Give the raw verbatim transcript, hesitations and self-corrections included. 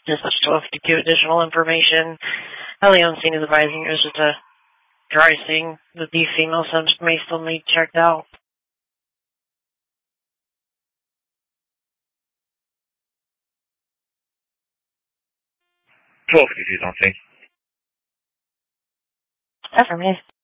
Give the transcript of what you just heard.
Just twelve fifty-two additional information. Highly unseen is advising it was just a dry sting that these female subs may still need checked out. twelve fifty-two, don't think. Affirmative.